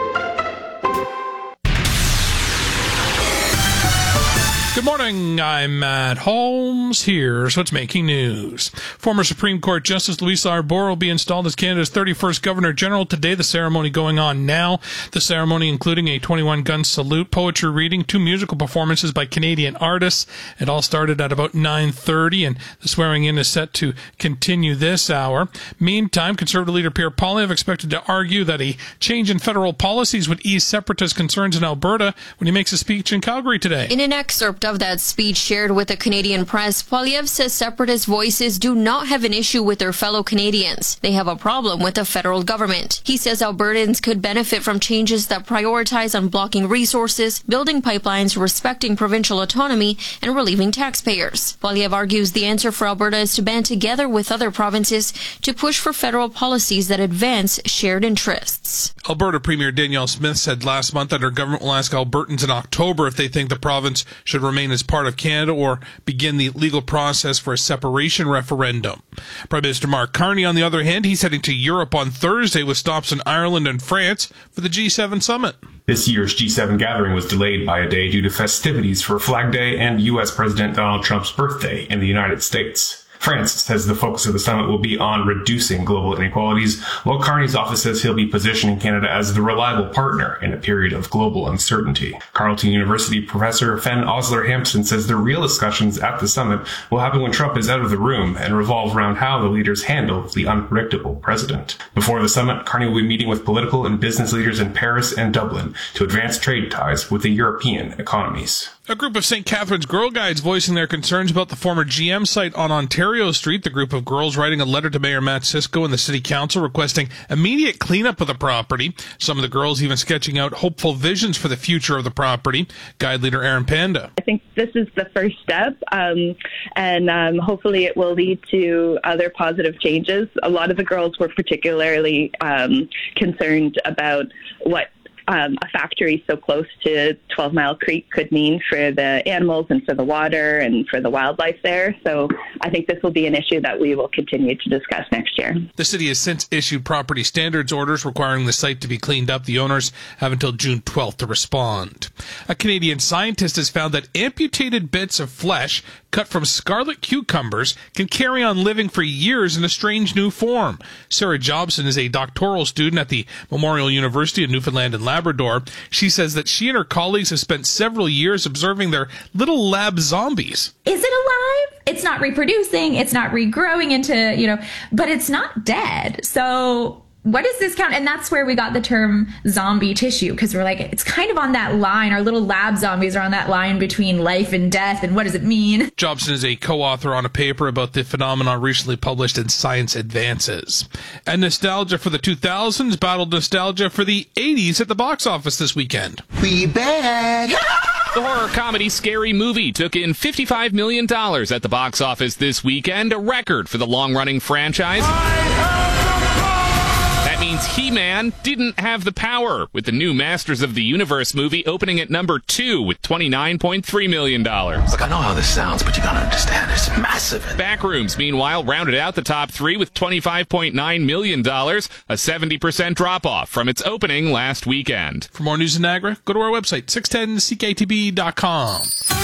Good morning, I'm Matt Holmes. Here's what's making news. Former Supreme Court Justice Luis Arbour will be installed as Canada's thirty-first Governor General today. The ceremony going on now. The ceremony including a twenty-one gun salute, poetry reading, two musical performances by Canadian artists. It all started at about nine thirty, and the swearing in is set to continue this hour. Meantime, Conservative leader Pierre Poilievre expected to argue that a change in federal policies would ease separatist concerns in Alberta when he makes a speech in Calgary today.
In an excerpt of that speech shared with the Canadian press, Poilievre says separatist voices do not have an issue with their fellow Canadians. They have a problem with the federal government. He says Albertans could benefit from changes that prioritize unblocking resources, building pipelines, respecting provincial autonomy, and relieving taxpayers. Poilievre argues the answer for Alberta is to band together with other provinces to push for federal policies that advance shared interests.
Alberta Premier Danielle Smith said last month that her government will ask Albertans in October if they think the province should remain as part of Canada or begin the legal process for a separation referendum. Prime Minister Mark Carney, on the other hand, he's heading to Europe on Thursday with stops in Ireland and France for the G seven summit.
This year's G seven gathering was delayed by a day due to festivities for Flag Day and U S President Donald Trump's birthday in the United States. France says the focus of the summit will be on reducing global inequalities, while Carney's office says he'll be positioning Canada as the reliable partner in a period of global uncertainty. Carleton University professor Fen Osler-Hampson says the real discussions at the summit will happen when Trump is out of the room and revolve around how the leaders handle the unpredictable president. Before the summit, Carney will be meeting with political and business leaders in Paris and Dublin to advance trade ties with the European economies.
A group of Saint Catharines Girl Guides voicing their concerns about the former G M site on Ontario Street. The group of girls writing a letter to Mayor Matt Cisco and the City Council requesting immediate cleanup of the property. Some of the girls even sketching out hopeful visions for the future of the property. Guide leader Aaron Panda.
I think this is the first step, um, and um, hopefully it will lead to other positive changes. A lot of the girls were particularly um, concerned about what Um, a factory so close to twelve Mile Creek could mean for the animals and for the water and for the wildlife there. So I think this will be an issue that we will continue to discuss next year.
The city has since issued property standards orders requiring the site to be cleaned up. The owners have until June twelfth to respond. A Canadian scientist has found that amputated bits of flesh cut from scarlet cucumbers can carry on living for years in a strange new form. Sarah Jobson is a doctoral student at the Memorial University of Newfoundland and Labrador. She says that she and her colleagues have spent several years observing their little lab zombies.
Is it alive? It's not reproducing. It's not regrowing into, you know, but it's not dead. So what does this count? And that's where we got the term zombie tissue, because we're like, it's kind of on that line. Our little lab zombies are on that line between life and death. And what does it mean?
Jobson is a co-author on a paper about the phenomenon recently published in Science Advances. And nostalgia for the two thousands battled nostalgia for the eighties at the box office this weekend.
We back.
The horror comedy Scary Movie took in fifty-five million dollars at the box office this weekend, a record for the long-running franchise. That means He-Man didn't have the power, with the new Masters of the Universe movie opening at number two with twenty-nine point three million dollars.
Look, I know how this sounds, but you gotta understand, it's massive.
Backrooms, meanwhile, rounded out the top three with twenty-five point nine million dollars, a seventy percent drop-off from its opening last weekend.
For more news in Niagara, go to our website, six ten C K T B dot com.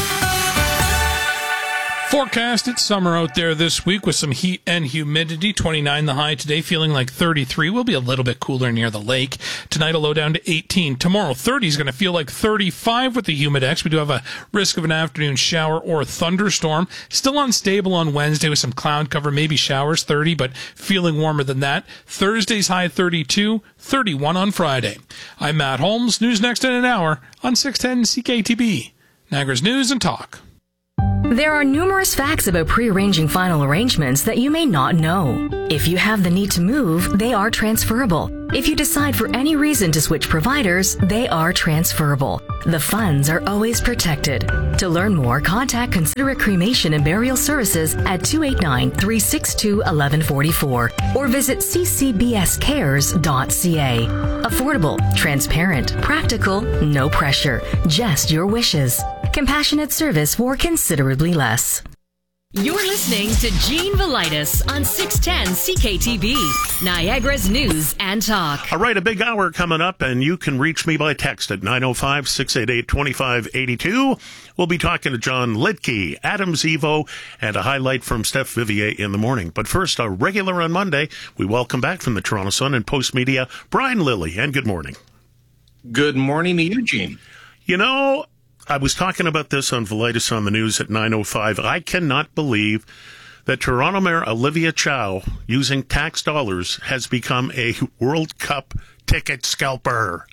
Forecast, it's summer out there this week with some heat and humidity. twenty-nine the high today, feeling like thirty-three. We'll be a little bit cooler near the lake. Tonight a low down to eighteen. Tomorrow, thirty is going to feel like thirty-five with the Humidex. We do have a risk of an afternoon shower or thunderstorm. Still unstable on Wednesday with some cloud cover, maybe showers, thirty, but feeling warmer than that. Thursday's high thirty-two, thirty-one on Friday. I'm Matt Holmes. News next in an hour on six ten C K T B. Niagara's News and Talk.
There are numerous facts about pre-arranging final arrangements that you may not know. If you have the need to move, they are transferable. If you decide for any reason to switch providers, they are transferable. The funds are always protected. To learn more, contact Considerate Cremation and Burial Services at two eight nine, three six two, one one four four or visit c c b s cares dot c a. Affordable, transparent, practical, no pressure, just your wishes. Compassionate service for considerably less.
You're listening to Gene Velitis on six ten C K T B, Niagara's News and Talk.
All right, a big hour coming up, and you can reach me by text at nine oh five, six eight eight, two five eight two. We'll be talking to John Litke, Adam Zevo, and a highlight from Steph Vivier in the morning. But first, a regular on Monday, we welcome back from the Toronto Sun and Post Media, Brian Lilly, and good morning.
Good morning to you, Gene.
You know, I was talking about this on Velitis on the News at nine oh five. I cannot believe that Toronto Mayor Olivia Chow, using tax dollars, has become a World Cup ticket scalper.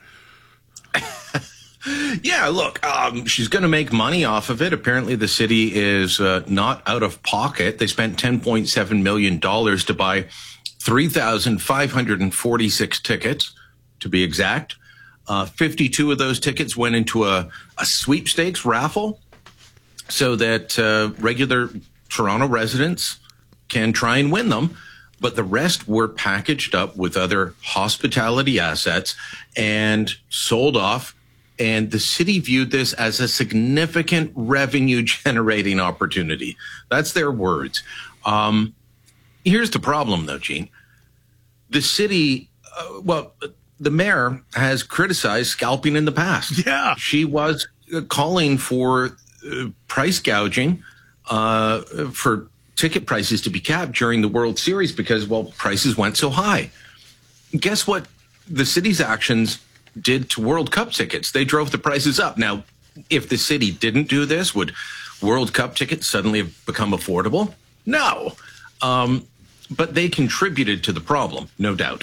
Yeah, look, um, she's going to make money off of it. Apparently, the city is uh, not out of pocket. They spent ten point seven million dollars to buy three thousand five hundred forty-six tickets, to be exact. Uh, fifty-two of those tickets went into a, a sweepstakes raffle so that uh, regular Toronto residents can try and win them. But the rest were packaged up with other hospitality assets and sold off. And the city viewed this as a significant revenue generating opportunity. That's their words. Um, here's the problem, though, Gene. The city, uh, well, the mayor has criticized scalping in the past.
Yeah.
She was calling for uh, price gouging uh, for ticket prices to be capped during the World Series because, well, prices went so high. Guess what the city's actions did to World Cup tickets? They drove the prices up. Now, if the city didn't do this, would World Cup tickets suddenly have become affordable? No. Um, but they contributed to the problem, no doubt.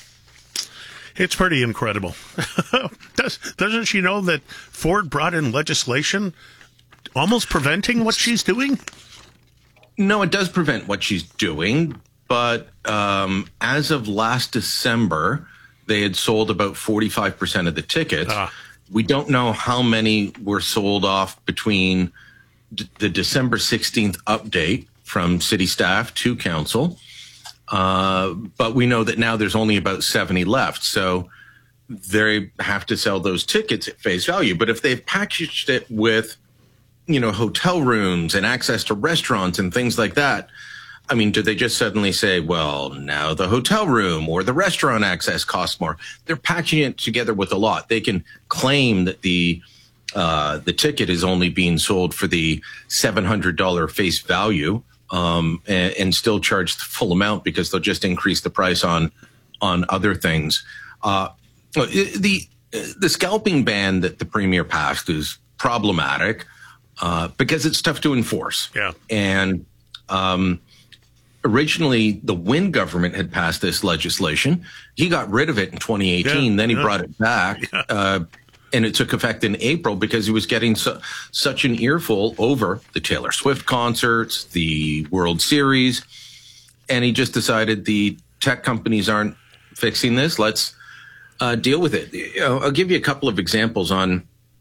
It's pretty incredible. Does, doesn't she know that Ford brought in legislation almost preventing what she's doing?
No, it does prevent what she's doing. But um, as of last December, they had sold about forty-five percent of the tickets. Ah. We don't know how many were sold off between d- the December sixteenth update from city staff to council. Uh, but we know that now there's only about seventy left. So they have to sell those tickets at face value. But if they've packaged it with, you know, hotel rooms and access to restaurants and things like that, I mean, do they just suddenly say, well, now the hotel room or the restaurant access costs more? They're packaging it together with a lot. They can claim that the uh, the ticket is only being sold for the seven hundred dollars face value. Um, and, and still charge the full amount because they'll just increase the price on on other things. Uh, the the scalping ban that the premier passed is problematic uh, because it's tough to enforce.
Yeah,
and um, originally the Wynne government had passed this legislation. He got rid of it in twenty eighteen. Yeah, then he yeah. brought it back. Yeah. Uh, And it took effect in April because he was getting su- such an earful over the Taylor Swift concerts, the World Series. And he just decided the tech companies aren't fixing this. Let's uh, deal with it. You know, I'll give you a couple of examples on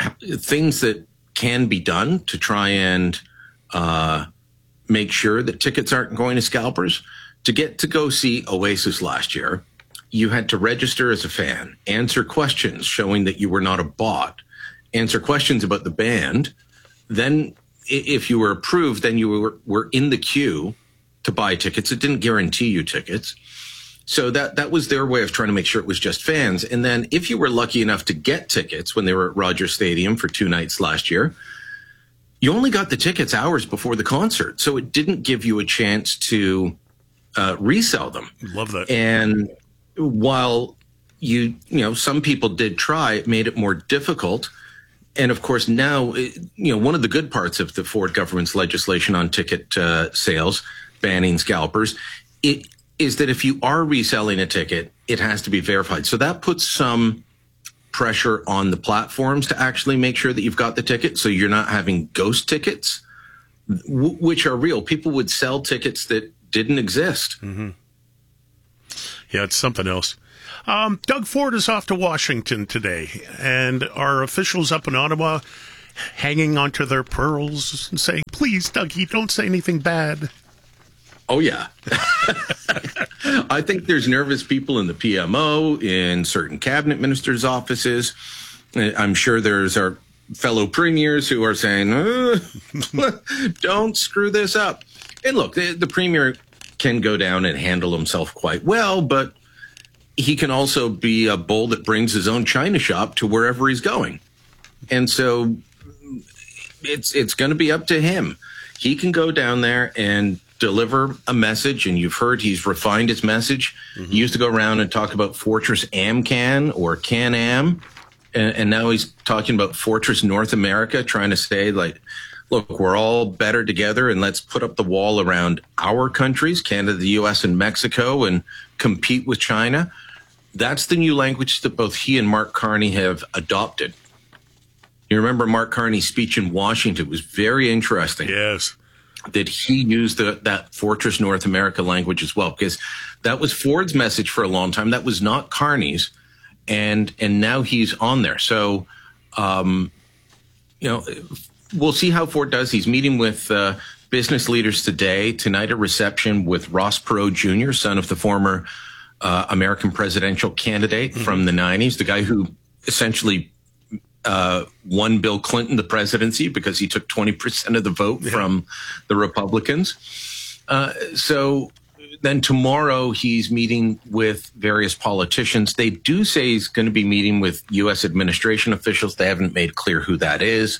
things that can be done to try and uh, make sure that tickets aren't going to scalpers. To get to go see Oasis last year, you had to register as a fan, answer questions showing that you were not a bot, answer questions about the band. Then if you were approved, then you were, were in the queue to buy tickets. It didn't guarantee you tickets. So that, that was their way of trying to make sure it was just fans. And then if you were lucky enough to get tickets when they were at Rogers Stadium for two nights last year, you only got the tickets hours before the concert. So it didn't give you a chance to uh, resell them.
Love that.
And while you, you know, some people did try, it made it more difficult. And of course, now, you know, one of the good parts of the Ford government's legislation on ticket uh, sales, banning scalpers, it is that if you are reselling a ticket, it has to be verified. So that puts some pressure on the platforms to actually make sure that you've got the ticket. So you're not having ghost tickets, w- which are real. People would sell tickets that didn't exist.
Mm-hmm. Yeah, it's something else. Um, Doug Ford is off to Washington today, and our officials up in Ottawa hanging onto their pearls and saying, please, Dougie, don't say anything bad.
Oh, yeah. I think there's nervous people in the P M O, in certain cabinet ministers' offices. I'm sure there's our fellow premiers who are saying, uh, don't screw this up. And look, the, the premier can go down and handle himself quite well, but he can also be a bull that brings his own china shop to wherever he's going. And so it's it's going to be up to him. He can go down there and deliver a message, and you've heard he's refined his message. Mm-hmm. He used to go around and talk about Fortress AmCan or Can-Am, and, and now he's talking about Fortress North America, trying to say, like, look, we're all better together, and let's put up the wall around our countries, Canada, the U S, and Mexico, and compete with China. That's the new language that both he and Mark Carney have adopted. You remember Mark Carney's speech in Washington was very interesting.
Yes.
That he used the, that Fortress North America language as well, because that was Ford's message for a long time. That was not Carney's. And, and now he's on there. So, um, you know, we'll see how Ford does. He's meeting with uh, business leaders today. Tonight, a reception with Ross Perot Junior, son of the former uh, American presidential candidate mm-hmm. from the nineties, the guy who essentially uh, won Bill Clinton the presidency because he took twenty percent of the vote yeah. from the Republicans. Uh, so then tomorrow he's meeting with various politicians. They do say he's going to be meeting with U S administration officials. They haven't made clear who that is.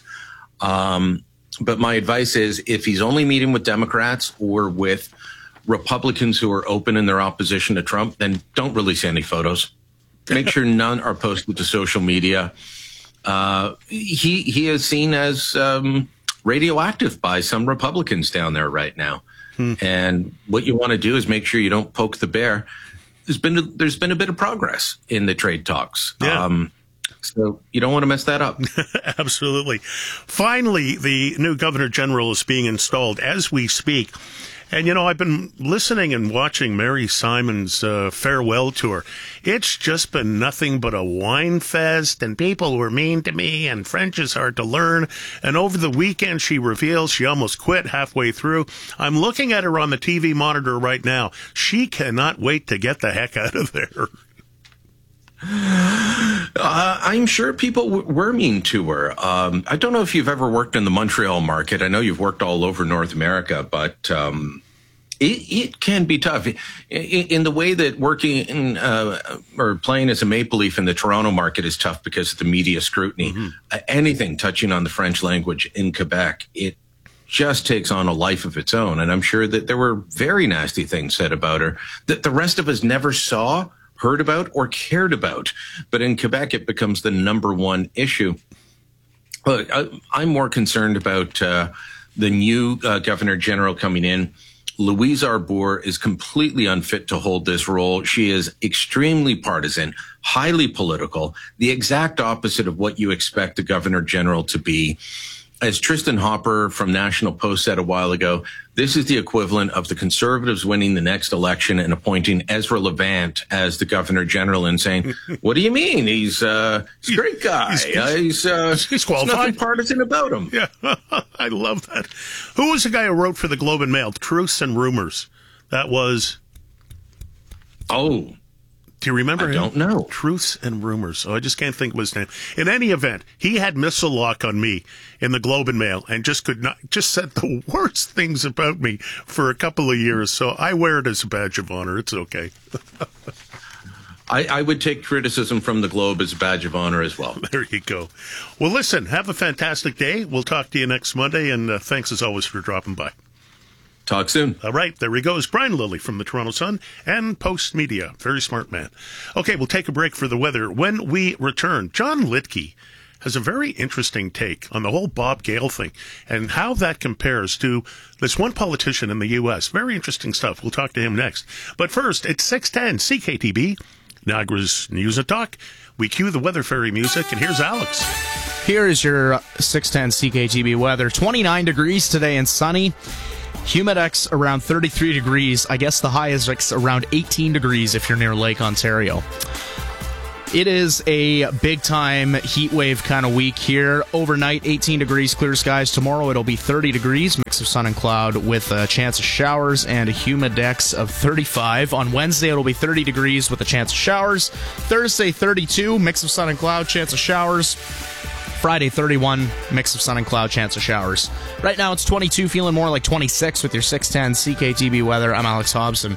Um, but my advice is if he's only meeting with Democrats or with Republicans who are open in their opposition to Trump, then don't release any photos. Make sure none are posted to social media. Uh, he, he is seen as um, radioactive by some Republicans down there right now. Hmm. And what you want to do is make sure you don't poke the bear. There's been, a, there's been a bit of progress in the trade talks.
Yeah.
Um, So you don't want to mess that up.
Absolutely. Finally, the new Governor General is being installed as we speak. And, you know, I've been listening and watching Mary Simon's uh, farewell tour. It's just been nothing but a wine fest, and people were mean to me, and French is hard to learn. And over the weekend, she reveals she almost quit halfway through. I'm looking at her on the T V monitor right now. She cannot wait to get the heck out of there.
Uh, I'm sure people w- were mean to her. Um, I don't know if you've ever worked in the Montreal market. I know you've worked all over North America, but um, it, it can be tough. In, in the way that working in, uh, or playing as a Maple Leaf in the Toronto market is tough because of the media scrutiny. Mm-hmm. Uh, anything touching on the French language in Quebec, it just takes on a life of its own. And I'm sure that there were very nasty things said about her that the rest of us never saw, heard about, or cared about. But in Quebec, it becomes the number one issue. But I'm more concerned about uh, the new uh, Governor General coming in. Louise Arbour is completely unfit to hold this role. She is extremely partisan, highly political, the exact opposite of what you expect a Governor General to be. as Tristan Hopper from National Post said a while ago, this is the equivalent of the Conservatives winning the next election and appointing Ezra Levant as the Governor General and saying, what do you mean? He's, uh, he's a great guy.
He's, he's,
uh, he's, uh,
he's qualified.
There's nothing partisan about him.
Yeah, I love that. Who was the guy who wrote for the Globe and Mail? Truths and Rumors. That was...
Oh...
Do you remember
I
him?
don't know.
Truths and Rumors. Oh, I just can't think of his name. In any event, he had missile lock on me in the Globe and Mail and just could not, just said the worst things about me for a couple of years. So I wear it as a badge of honor. It's okay.
I, I would take criticism from the Globe as a badge of honor as well.
There you go. Well, listen, have a fantastic day. We'll talk to you next Monday. And uh, thanks as always for dropping by.
Talk soon.
All right, there he goes. Brian Lilly from the Toronto Sun and Post Media. Very smart man. Okay, we'll take a break for the weather. When we return, John Litke has a very interesting take on the whole Bob Gale thing and how that compares to this one politician in the U S. Very interesting stuff. We'll talk to him next. But first, it's six ten C K T B, Niagara's News and Talk. We cue the Weather Fairy music, and here's Alex.
Here is your six ten C K T B weather. twenty-nine degrees today and sunny. Humidex around thirty-three degrees. I guess the high is around eighteen degrees if you're near Lake Ontario. It is a big-time heat wave kind of week here. Overnight, eighteen degrees, clear skies. Tomorrow, it'll be thirty degrees, mix of sun and cloud with a chance of showers and a humidex of thirty-five. On Wednesday, it'll be thirty degrees with a chance of showers. Thursday, thirty-two, mix of sun and cloud, chance of showers. Friday, thirty-one, mix of sun and cloud, chance of showers. Right now, it's twenty-two, feeling more like twenty-six with your six ten C K T B weather. I'm Alex Hobson.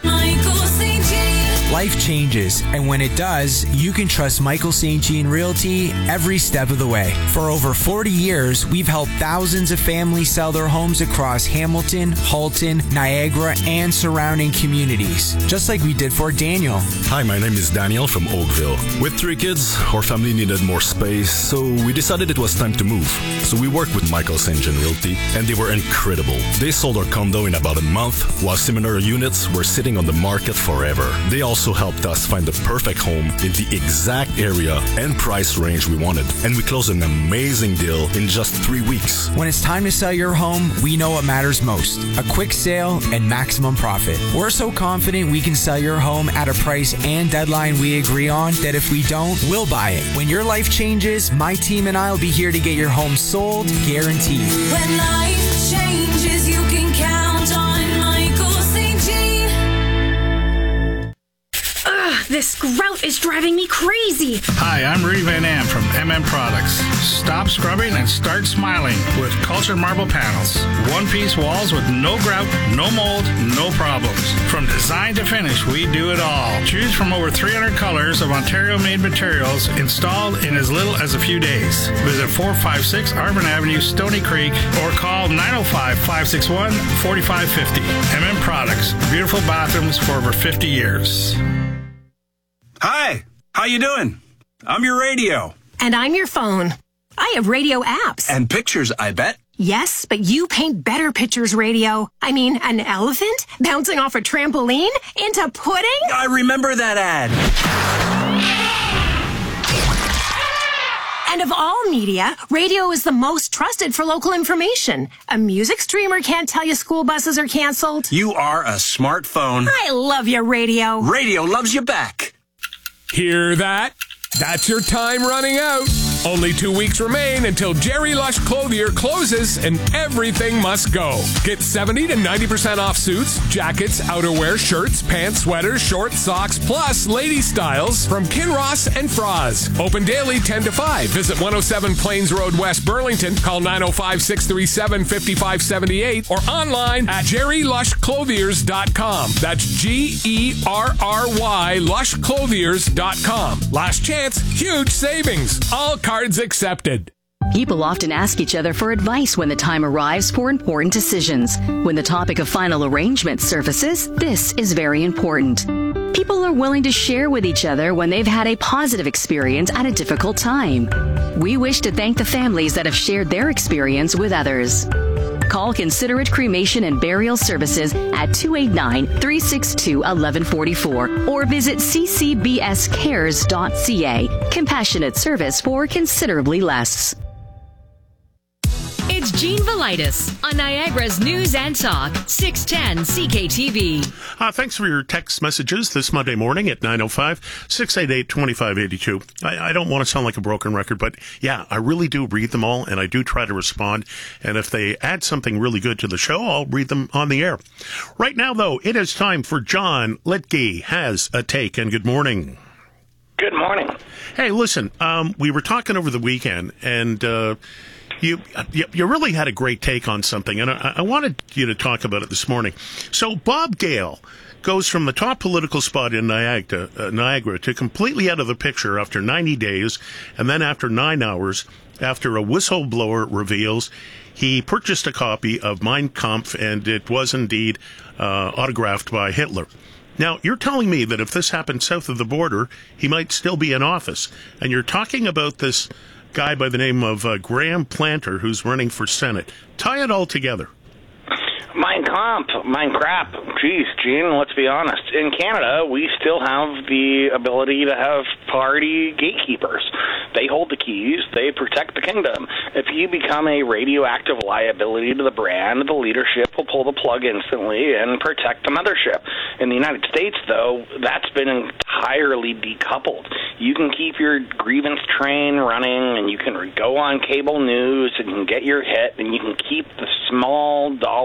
Life changes, and when it does, you can trust Michael Saint Jean Realty every step of the way. For over forty years, we've helped thousands of families sell their homes across Hamilton, Halton, Niagara, and surrounding communities, just like we did for Daniel.
Hi, my name is Daniel from Oakville. With three kids, our family needed more space, so we decided it was time to move. So we worked with Michael Saint Jean Realty, and they were incredible. They sold our condo in about a month, while similar units were sitting on the market forever. They also helped us find the perfect home in the exact area and price range we wanted. And we closed an amazing deal in just three weeks.
When it's time to sell your home, we know what matters most. A quick sale and maximum profit. We're so confident we can sell your home at a price and deadline we agree on that if we don't, we'll buy it. When your life changes, my team and I will be here to get your home sold, guaranteed.
When life changes, you can count on Michael Saint Jean.
Ugh, this grout is driving me crazy.
Hi, I'm Rudy Van Am from M M Products. Stop scrubbing and start smiling with cultured marble panels. One-piece walls with no grout, no mold, no problems. From design to finish, we do it all. Choose from over three hundred colors of Ontario-made materials installed in as little as a few days. Visit four five six Arvin Avenue, Stony Creek, or call nine oh five, five six one, four five five oh. M M Products, beautiful bathrooms for over fifty years.
Hi, how you doing? I'm your radio.
And I'm your phone. I have radio apps.
And pictures, I bet.
Yes, but you paint better pictures, radio. I mean, an elephant bouncing off a trampoline into pudding?
I remember that ad.
And of all media, radio is the most trusted for local information. A music streamer can't tell you school buses are canceled.
You are a smartphone.
I love your radio.
Radio loves you back.
Hear that? That's your time running out. Only two weeks remain until Jerry Lush Clothier closes and everything must go. Get seventy to ninety percent off suits, jackets, outerwear, shirts, pants, sweaters, shorts, socks, plus lady styles from Kinross and Froz. Open daily ten to five. Visit one oh seven Plains Road, West Burlington. Call nine oh five, six three seven, five five seven eight or online at jerry lush clothiers dot com. That's G E R R Y lush clothiers dot com. Last chance, huge savings. All cards accepted.
People often ask each other for advice when the time arrives for important decisions. When the topic of final arrangement surfaces, this is very important. People are willing to share with each other when they've had a positive experience at a difficult time. We wish to thank the families that have shared their experience with others. Call Considerate Cremation and Burial Services at two eight nine, three six two, one one four four or visit c c b s cares dot c a. Compassionate service for considerably less.
It's
Gene Velitis on Niagara's News and Talk, six ten C K T B.
Uh, thanks for your text messages this Monday morning at nine oh five, six eight eight, two five eight two. I, I don't want to sound like a broken record, but yeah, I really do read them all, and I do try to respond. And if they add something really good to the show, I'll read them on the air. Right now, though, it is time for John Litke Has a Take, and good morning.
Good morning.
Hey, listen, um, we were talking over the weekend, and uh, you, you you really had a great take on something, and I, I wanted you to talk about it this morning. So Bob Gale goes from the top political spot in Niagara, uh, Niagara to completely out of the picture after ninety days, and then after nine hours, after a whistleblower reveals he purchased a copy of Mein Kampf, and it was indeed uh, autographed by Hitler. Now, you're telling me that if this happened south of the border, he might still be in office. And you're talking about this guy by the name of uh, Graham Planter, who's running for Senate. Tie it all together.
Mein Kampf, mein crap. Jeez, Gene, let's be honest. In Canada, we still have the ability to have party gatekeepers. They hold the keys. They protect the kingdom. If you become a radioactive liability to the brand, the leadership will pull the plug instantly and protect the mothership. In the United States, though, that's been entirely decoupled. You can keep your grievance train running, and you can go on cable news, and you can get your hit, and you can keep the small dollar